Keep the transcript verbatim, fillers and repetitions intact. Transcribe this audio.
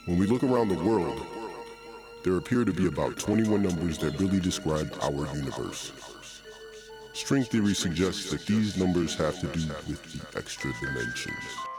When we look around the world, there appear to be about twenty-one numbers that really describe our universe. String theory suggests that these numbers have to do with the extra dimensions.